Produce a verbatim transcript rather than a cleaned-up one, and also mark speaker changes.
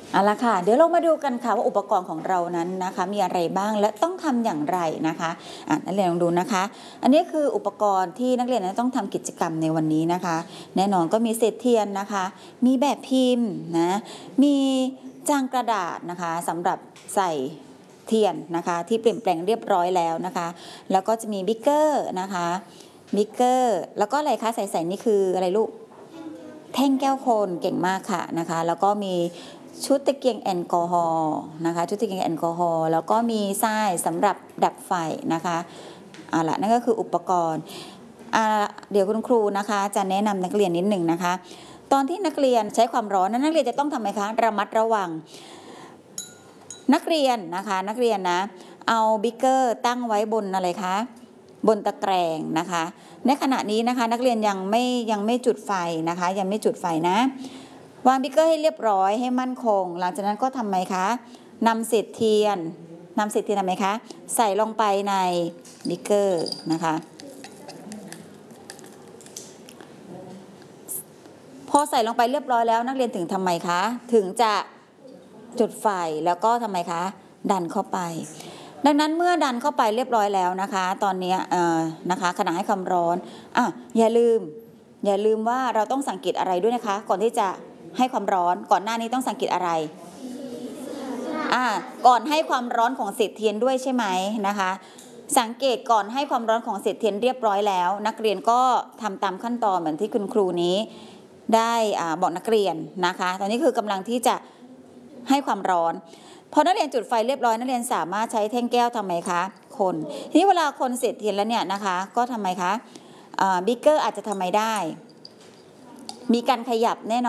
Speaker 1: เอาละค่ะเดี๋ยวเรามาดูกันค่ะว่าอุปกรณ์ของเรานั้นนะคะมีอะไรบ้างและต้องทำอย่างไรนะคะอ่ะนักเรียนลองดูนะคะอันนี้คืออุปกรณ์ที่นักเรียนต้องทำกิจกรรมในวันนี้นะคะแน่นอนก็มีเศษเทียนนะคะมีแบบพิมพ์นะมีจานกระดาษนะคะสำหรับใส่เทียนนะคะที่เปลี่ยนแปลงเรียบร้อยแล้วนะคะแล้วก็จะมีบิ๊กเกอร์นะคะบิ๊กเกอร์แล้วก็อะไรคะใส่ๆนี่คืออะไรลูกแท่งแก้วโคนเก่งมากค่ะนะคะแล้วก็มีชุดตะเกียงแอลกอฮอล์นะคะชุดตะเกียงแอลกอฮอล์แล้วก็มีทรายสำหรับดับไฟนะคะเอาละนั่นก็คืออุปกรณ์อ่าเดี๋ยวคุณครูนะคะจะแนะนำนักเรียนนิดหนึ่งนะคะตอนที่นักเรียนใช้ความร้อนนั้นนักเรียนจะต้องทำไงคะระมัดระวังนักเรียนนะคะนักเรียนนะเอาบิ๊กเกอร์ตั้งไว้บนอะไรคะบนตะแกรงนะคะในขณะนี้นะคะนักเรียนยังไม่ยังไม่จุดไฟนะคะยังไม่จุดไฟนะวางบิ๊กเกอร์ให้เรียบร้อยให้มั่นคงหลังจากนั้นก็ทำไมคะนำเศษเทียนนำเศษเทียนทำไมคะใส่ลงไปในบิ๊กเกอร์นะคะพอใส่ลงไปเรียบร้อยแล้วนักเรียนถึงทำไมคะถึงจะจุดไฟแล้วก็ทำไมคะดันเข้าไปดังนั้นเมื่อดันเข้าไปเรียบร้อยแล้วนะคะตอนนี้นะคะขณะให้ความร้อนอ่ะอย่าลืมอย่าลืมว่าเราต้องสังเกตอะไรด้วยนะคะก่อนที่จะให้ความร้อนก่อนหน้านี้ต้องสังเกตอะไรอ่าก่อนให้ความร้อนของเศษเทียนด้วยใช่ไหมนะคะสังเกตก่อนให้ความร้อนของเศษเทียนเรียบร้อยแล้วนักเรียนก็ทำตามขั้นตอนเหมือนที่คุณครูนี้ได้อ่าบอกนักเรียนนะคะตอนนี้คือกำลังที่จะให้ความร้อนพอนักเรียนจุดไฟเรียบร้อยนักเรียนสามารถใช้แท่งแก้วทำไมคะคนทีนี้เวลาคนเศษเทียนแล้วเนี่ยนะคะก็ทำไมคะบิ๊กเกอร์อาจจะทำไมได้มีการขยับแน่นอน